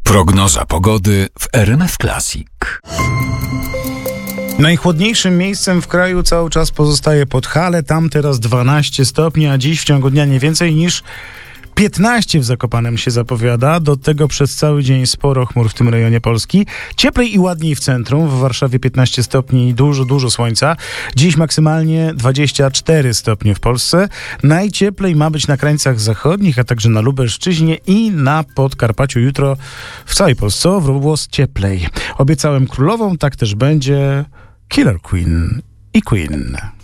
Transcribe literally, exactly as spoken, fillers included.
Prognoza pogody w R M F Classic. Najchłodniejszym miejscem w kraju cały czas pozostaje Podhale. Tam teraz dwanaście stopni, a dziś w ciągu dnia nie więcej niż piętnaście w Zakopanem się zapowiada. Do tego przez cały dzień sporo chmur w tym rejonie Polski. Cieplej i ładniej w centrum. W Warszawie piętnaście stopni i dużo, dużo słońca. Dziś maksymalnie dwadzieścia cztery stopnie w Polsce. Najcieplej ma być na krańcach zachodnich, a także na Lubelszczyźnie i na Podkarpaciu. Jutro w całej Polsce o włos cieplej. Obiecałem królową, tak też będzie. Killer Queen i Queen.